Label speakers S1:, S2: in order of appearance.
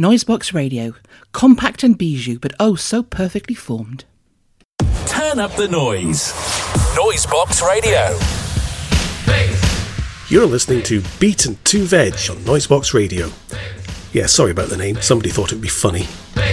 S1: Noisebox Radio. Compact and bijou, but oh so perfectly formed.
S2: Turn up the noise. Noisebox Radio.
S3: You're listening to Beat and 2 Veg on Noisebox Radio. Yeah, sorry about the name. Somebody thought it'd be funny.